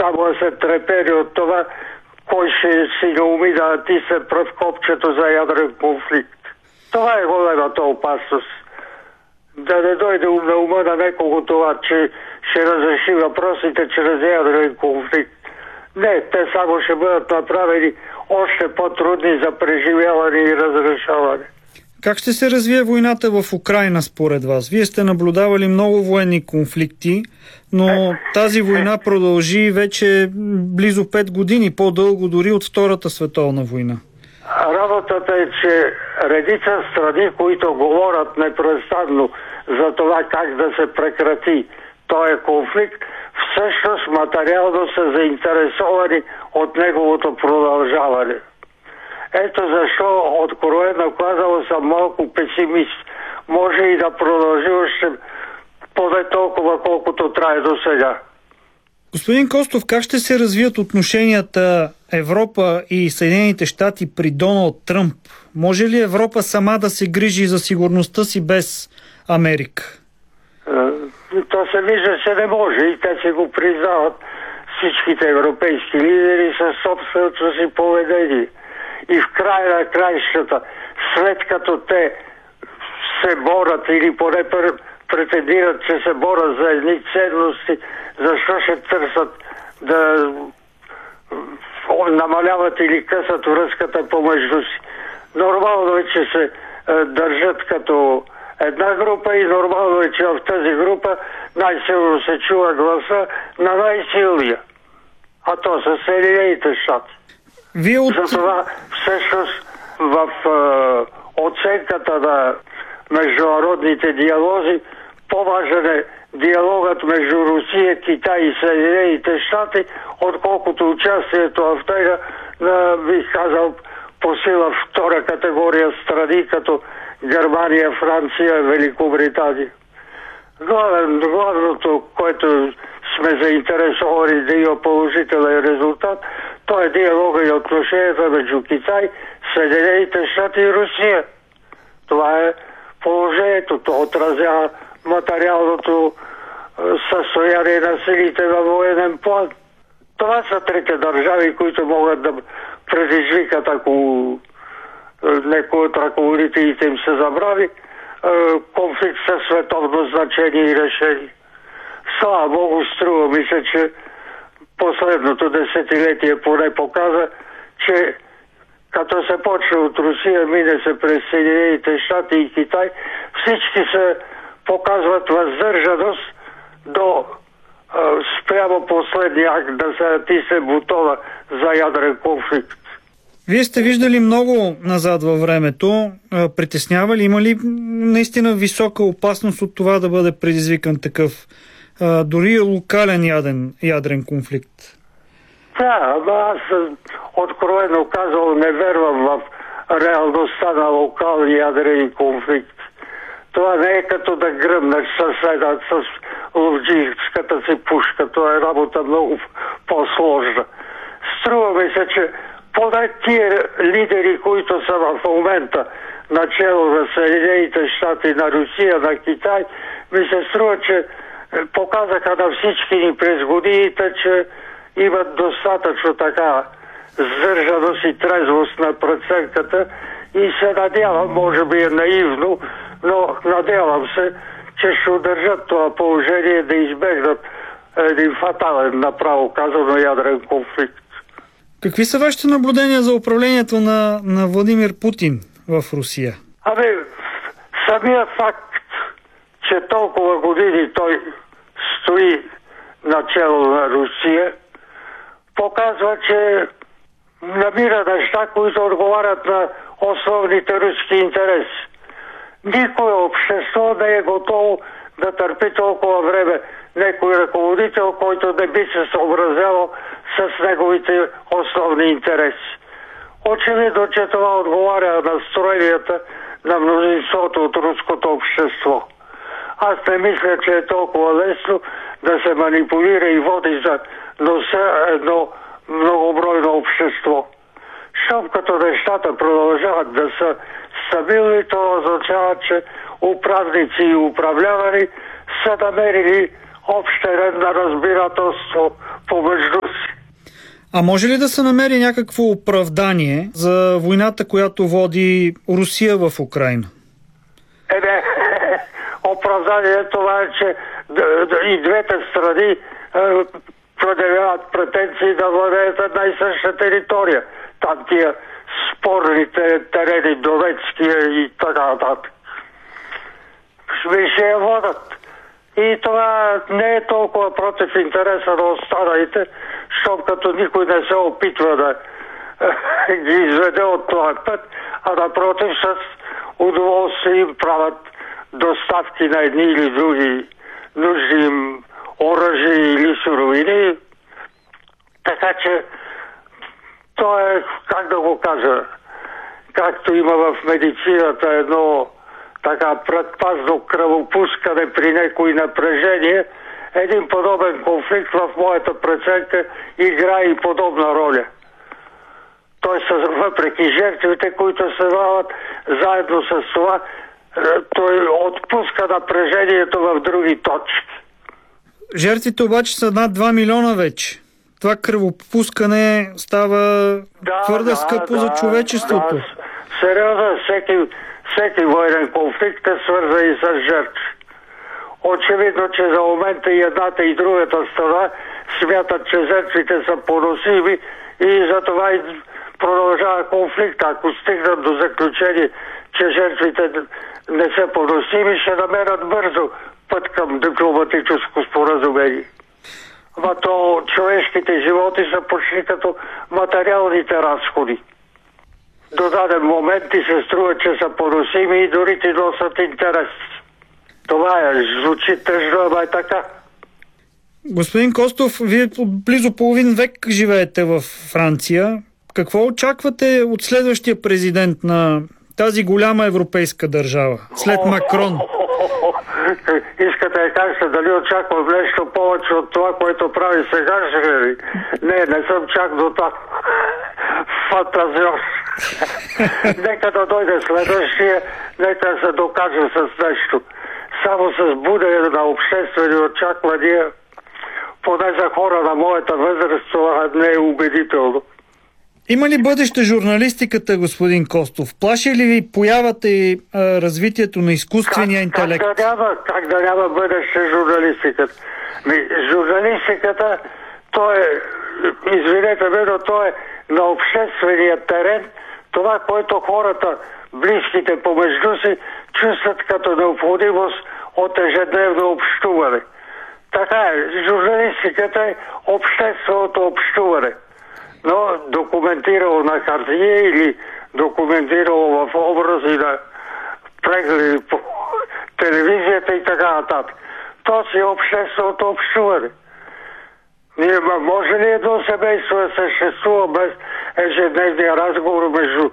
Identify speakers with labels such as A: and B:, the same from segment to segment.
A: само да се трепери от това, кой ще си не уми да натисне пръв копчето за ядрен конфликт. Това е големата опасност. Да не дойде на ума на некого това, че ще разреши въпросите чрез ядрен конфликт. Не, те само ще бъдат направени още по-трудни за преживяване и разрешаване.
B: Как ще се развие войната в Украйна според вас? Вие сте наблюдавали много военни конфликти, но тази война продължи вече близо 5 години, по-дълго дори от Втората световна война.
A: Работата е, че редица страни, които говорят непрестанно за това как да се прекрати този конфликт, всъщност материално са заинтересовани от неговото продължаване. Ето защо, откровено казано, съм малко песимист. Може и да продължи още поне толкова, колкото трае до сега.
B: Господин Костов, как ще се развият отношенията Европа и Съединените щати при Доналд Тръмп? Може ли Европа сама да се грижи за сигурността си без Америка?
A: То се вижда, че не може и те се го признават всичките европейски лидери със собственото си поведение. И в края на краищата, след като те се борят или поне претендират, че се борят за едни ценности, защо ще търсят да намаляват или късат връзката помежду си? Нормално е, че се държат като една група и нормално е, че в тази група най-силно се чува гласа на най-силния. А то са Съединените щати. Затова всъщност в оценката на международните диалози по-важен е диалогът между Русия, Китай и Съединените щати, отколкото участието в тега на, бих казал, по сила втора категория страни, като Германия, Франция, Великобритания. Главното, което сме заинтересовани да има положителен резултат, то е диалога и отношенията между Китай, Съединените щати и Русия. Това е положението. То отразява материалното състояние на силите във военен план. Това са трите държави, които могат да предизвикат, ако някой от ръководителите им се забрави, конфликт със световно значение и решение. Слава Богу, струва ми се, че последното десетилетие поне показа, че като се почва от Русия, мине се през Съединените щати и Китай, всички се показват въздържаност до спрямо последния акт да се натисне бутона за ядрен конфликт.
B: Вие сте виждали много назад във времето. Притеснява ли? Има ли наистина висока опасност от това да бъде предизвикан такъв дори локален ядрен конфликт?
A: Да, аз откровено казал не вярвам в реалността на локалния ядрен конфликт. Това не е като да гръмнеш съседа с ловджийската си пушка. Това е работа много по-сложна. Струва ми се, че поне тия лидери, които са в момента начало на Съединените щати, на Русия, на Китай, ми се струва, че показаха на всички ни през годините, че имат достатъчно така сдържаност и трезвост на преценката и се надявам, може би е наивно, но надявам се, че ще удържат това положение да избегнат един фатален, направо казано, ядрен конфликт.
B: Какви са вашите наблюдения за управлението на Владимир Путин в Русия?
A: Самия факт, че толкова години той стои начело на Русия, показва, че намира неща, които отговарят на основните руски интереси. Никое общество не е готово да търпи толкова време некой ръководител, който не би се съобразявал с неговите основни интереси. Очевидно, че това отговаря на настроенията на мнозинството от руското общество. Аз не мисля, че е толкова лесно да се манипулира и води за носа едно многобройно общество. Щом като нещата продължават да са стабилни, то означава, че управници и управлявани са намерили общ ред на разбирателство помежду си.
B: А може ли да се намери някакво оправдание за войната, която води Русия в Украина?
A: Не. Оправдание това е, че и двете страни предявяват претенции да владеят една и съща територия. Там тия спорните терени, Донецкия и така нататък. Ще я водят. И това не е толкова против интереса на останалите, защото като никой не се опитва да ги изведе от този път, а напротив с удоволствие им правят доставки на едни или други нужни им оръжия или суровини. Така че то е, как да го кажа, както има в медицината едно така предпазно кръвопускане при някои напрежение, един подобен конфликт в моята преценка играе и подобна роля. Той въпреки жертвите, които се дават, заедно с това, той отпуска напрежението в други точки.
B: Жертвите обаче са над 2 милиона вече. Това кръвопускане става твърде скъпо за човечеството.
A: Да. Сериозно, всеки военен конфликт е свързан и с жертви. Очевидно, че за момента и едната и другата страна смятат, че жертвите са поносими и затова и продължава конфликт. Ако стигнат до заключение, че жертвите не са поносими, ще намерят бързо път към дипломатическо споразумение. Но то човешките животи са почти като материалните разходи. До даден момент ти се струва, че са поносими и дори ти носят интерес. Това звучи тъжно, ама е така.
B: Господин Костов, вие близо половин век живеете в Франция. Какво очаквате от следващия президент на тази голяма европейска държава, след Макрон?
A: Искате да кажете дали очаквам нещо повече от това, което прави сега? Не съм чак до това. Фантазиоз. Нека да дойде следващия, нека се докаже с нещо. Само с будене на обществени очаквания, поне за хора на моята възраст, това не е убедително.
B: Има ли бъдеще журналистиката, господин Костов? Плаши ли ви появата и развитието на изкуствения интелект?
A: Как да няма бъдеще журналистиката? Журналистиката, то е, извинете ме, но то е на обществения терен, това, което хората, близките помежду си, чувстват като необходимост от ежедневно общуване. Така е, журналистиката е общественото общуване. Но документирало на хартия или документирало в образи на прегледи по телевизията и така нататък. То си е общественото общуване. Може ли едно семейство да съществува без ежедневния разговор между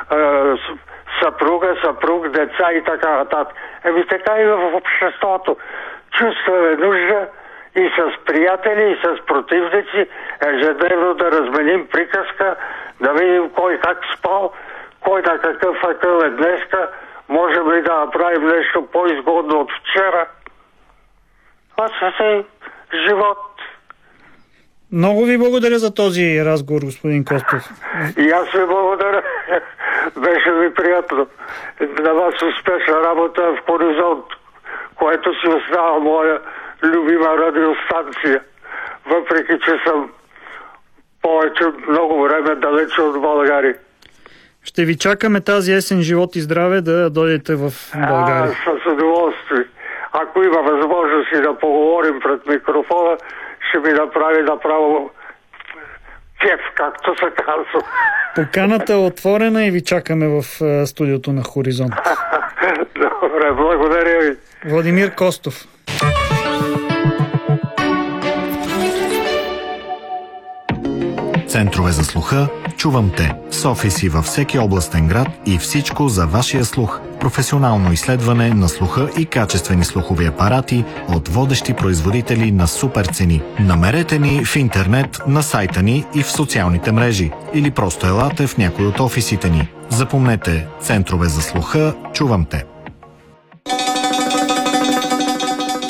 A: съпруг, деца и така нататък? Така и в обществото. Чувстваме нужда и с приятели, и с противници ежедневно да разменим приказка, да видим кой как спал, кой на какъв акъл е днеска, можем ли да направим нещо по-изгодно от вчера. Това си живот.
B: Много ви благодаря за този разговор, господин Костов.
A: И аз ви благодаря. Беше ми приятно. На вас успешна работа в Хоризонт, което си остава моя любима радиостанция. Въпреки, че съм много време далече от България.
B: Ще ви чакаме тази есен, живот и здраве, да дойдете в България.
A: С удоволствие. Ако има възможност и да поговорим пред микрофона, ще ми направи направо кеф, както се казва.
B: Поканата е отворена и ви чакаме в студиото на Хоризонт.
A: Добре, благодаря ви.
B: Владимир Костов.
C: Центрове за слуха "Чувам те" в София и във всеки областен град и всичко за вашия слух. Професионално изследване на слуха и качествени слухови апарати от водещи производители на супер цени. Намерете ни в интернет, на сайта ни и в социалните мрежи. Или просто елате в някой от офисите ни. Запомнете, центрове за слуха "Чувам те".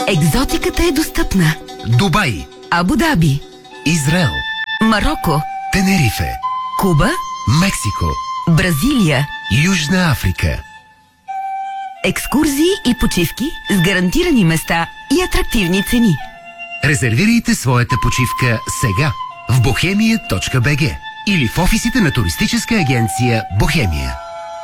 D: Екзотиката е достъпна.
E: Дубай,
D: Абу Даби,
E: Израел,
D: Мароко, Тенерифе,
E: Куба,
D: Мексико,
E: Бразилия,
D: Южна Африка.
E: екскурзии и почивки с гарантирани места и атрактивни цени.
D: Резервирайте своята почивка сега в bohemia.bg или в офисите на туристическа агенция Бохемия.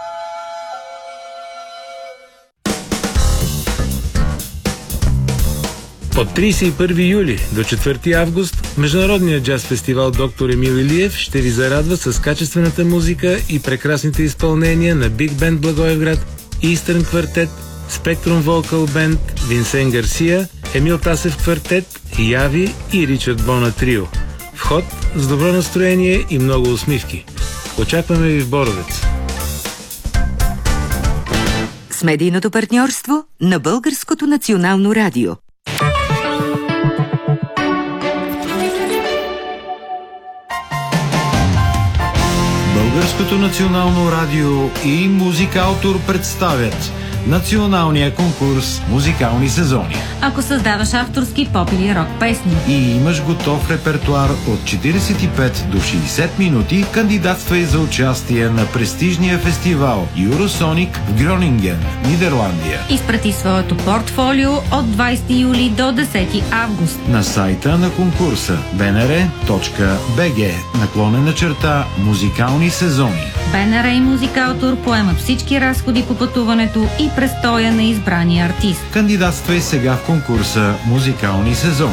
F: От 31 юли до 4 август Международният джаз фестивал Доктор Емил Илиев ще ви зарадва с качествената музика и прекрасните изпълнения на Биг Бенд Благоевград, Eastern Quartet, Spectrum Vocal Band, Винсен Гарсия, Емил Тасев Квартет, Яви и Ричард Бона Трио. Вход с добро настроение и много усмивки. Очакваме ви в Боровец.
E: С медийното партньорство на Българското национално радио.
G: Българското национално радио и Музикаутор представят националния конкурс Музикални сезони.
H: Ако създаваш авторски поп или рок песни
G: И имаш готов репертуар от 45 до 60 минути, кандидатствай за участие на престижния фестивал Юросоник в Гронинген, Нидерландия.
H: изпрати своето портфолио от 20 юли до 10 август.
G: На сайта на конкурса bnr.bg/музикални сезони.
H: БНР и Музикаутор поемат всички разходи по пътуването и престоя на избрания артист.
G: Кандидатствай сега в конкурса Музикални сезони.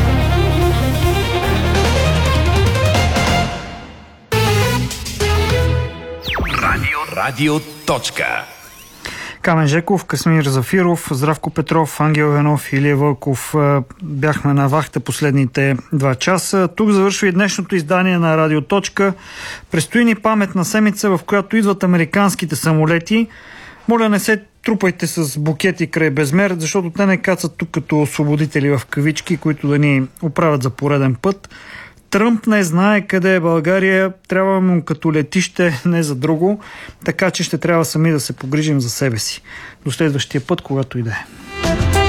D: Радио.
B: Камен Жеков, Красимир Зафиров, Здравко Петров, Ангел Венов и Илия Вълков бяхме на вахта последните 2 часа. Тук завършва и днешното издание на Радио. Предстои ни паметна седмица, в която идват американските самолети. Моля, не се трупайте с букети край Безмер, защото те не кацат тук като освободители в кавички, които да ни оправят за пореден път. Тръмп не знае къде е България, трябва му като летище, не за друго, така че ще трябва сами да се погрижим за себе си. До следващия път, когато и да е.